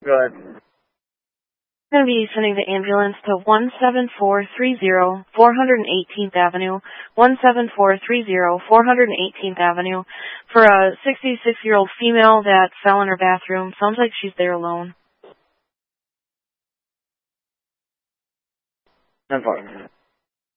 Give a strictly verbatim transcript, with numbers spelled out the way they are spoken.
Good. I'm going to be sending the ambulance to one seven four three zero, four hundred eighteenth Avenue, one seven four three zero, four hundred eighteenth Avenue, for a sixty-six-year-old female that fell in her bathroom. Sounds like she's there alone. ten four.